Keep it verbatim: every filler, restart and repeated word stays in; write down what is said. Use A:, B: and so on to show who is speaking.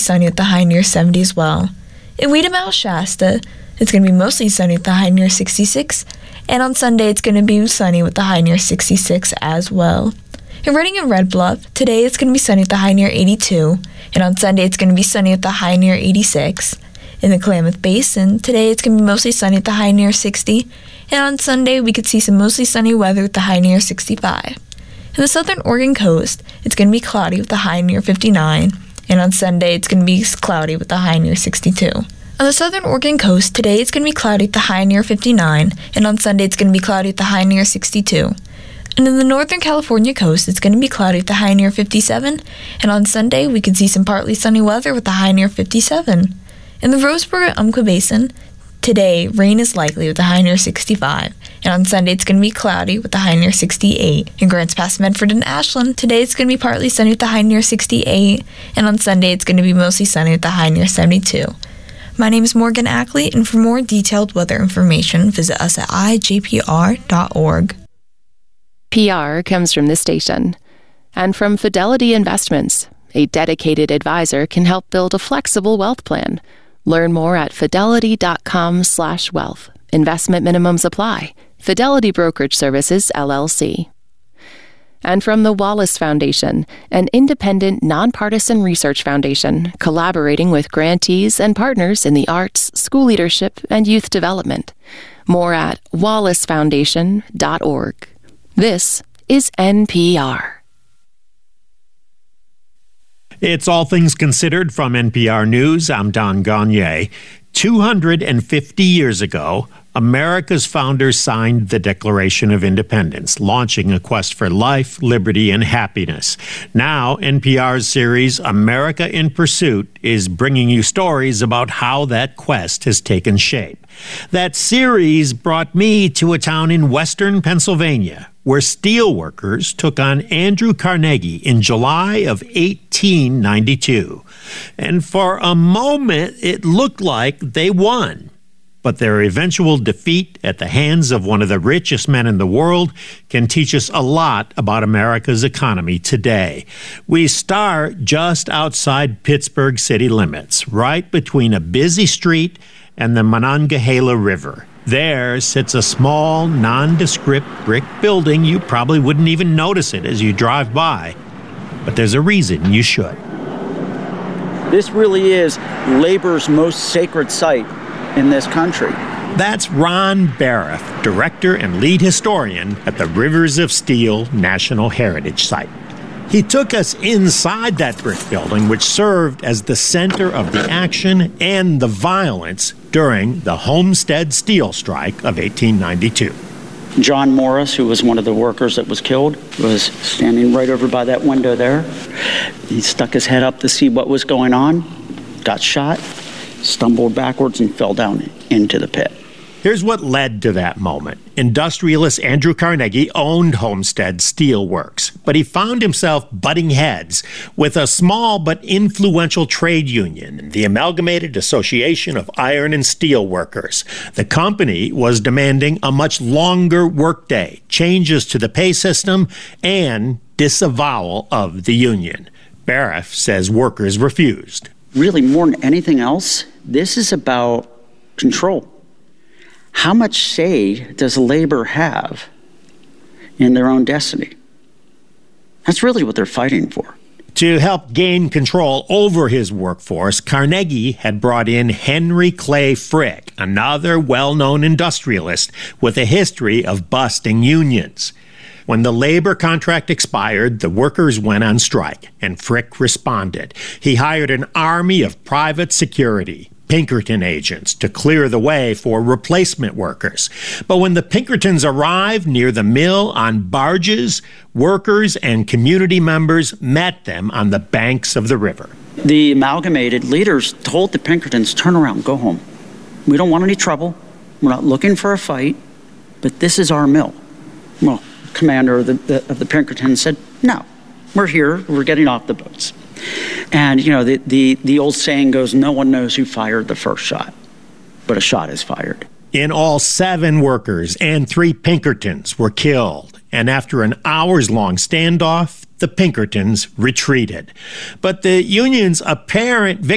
A: sunny with the high near seventy as well. In Weedomouse, Shasta, it's going to be mostly sunny with the high near sixty-six. And on Sunday, it's going to be sunny with the high near sixty-six as well. In Redding and Red Bluff, today it's going to be sunny with the high near eighty-two. And on Sunday, it's going to be sunny with the high near eighty-six. In the Klamath Basin, today it's going to be mostly sunny with the high near sixty. And on Sunday, we could see some mostly sunny weather with the high near sixty-five. In the southern Oregon coast, it's going to be cloudy with the high near fifty-nine. And on Sunday, it's going to be cloudy with the high near sixty-two. On the southern Oregon coast, today it's going to be cloudy with the high near fifty-nine. And on Sunday, it's going to be cloudy with the high near sixty-two. And in the northern California coast, it's going to be cloudy with the high near fifty-seven. And on Sunday, we could see some partly sunny weather with the high near fifty-seven. In the Roseburg and Umpqua Basin, today, rain is likely with a high near sixty-five, and on Sunday it's going to be cloudy with a high near sixty-eight. In Grants Pass, Medford, and Ashland, today it's going to be partly sunny with a high near sixty-eight, and on Sunday it's going to be mostly sunny with a high near seventy-two. My name is Morgan Ackley, and for more detailed weather information, visit us at i j p r dot org.
B: P R comes from this station and from Fidelity Investments. A dedicated advisor can help build a flexible wealth plan. Learn more at fidelity.com slash wealth. Investment minimums apply. Fidelity Brokerage Services, L L C. And from the Wallace Foundation, an independent, nonpartisan research foundation collaborating with grantees and partners in the arts, school leadership, and youth development. More at wallace foundation dot org. This is N P R.
C: It's All Things Considered from N P R News. I'm Don Gagné. two hundred fifty years ago, America's founders signed the Declaration of Independence, launching a quest for life, liberty, and happiness. Now, N P R's series, America in Pursuit, is bringing you stories about how that quest has taken shape. That series brought me to a town in western Pennsylvania, where steelworkers took on Andrew Carnegie in July of eighteen ninety-two. And for a moment, it looked like they won. But their eventual defeat at the hands of one of the richest men in the world can teach us a lot about America's economy today. We start just outside Pittsburgh city limits, right between a busy street and the Monongahela River. There sits a small, nondescript brick building. You probably wouldn't even notice it as you drive by, but there's a reason you should.
D: This really is labor's most sacred site in this country.
C: That's Ron Baraff, director and lead historian at the Rivers of Steel National Heritage Site. He took us inside that brick building, which served as the center of the action and the violence during the Homestead Steel Strike of eighteen ninety-two.
D: John Morris, who was one of the workers that was killed, was standing right over by that window there. He stuck his head up to see what was going on, got shot, stumbled backwards, and fell down into the pit.
C: Here's what led to that moment. Industrialist Andrew Carnegie owned Homestead Steel Works, but he found himself butting heads with a small but influential trade union, the Amalgamated Association of Iron and Steel Workers. The company was demanding a much longer workday, changes to the pay system, and disavowal of the union. Baraff says workers refused.
D: Really, more than anything else, this is about control. How much say does labor have in their own destiny? That's really what they're fighting for.
C: To help gain control over his workforce, Carnegie had brought in Henry Clay Frick, another well-known industrialist with a history of busting unions. When the labor contract expired, the workers went on strike, and Frick responded. He hired an army of private security, Pinkerton agents, to clear the way for replacement workers. But when the Pinkertons arrived near the mill on barges, workers and community members met them on the banks of the river.
D: The amalgamated leaders told the Pinkertons, turn around, go home. We don't want any trouble. We're not looking for a fight, but this is our mill. Well, commander of the, the, of the Pinkertons said, no, we're here, we're getting off the boats. And, you know, the, the, the old saying goes, no one knows who fired the first shot, but a shot is fired.
C: In all, seven workers and three Pinkertons were killed. And after an hours-long standoff, the Pinkertons retreated. But the union's apparent victory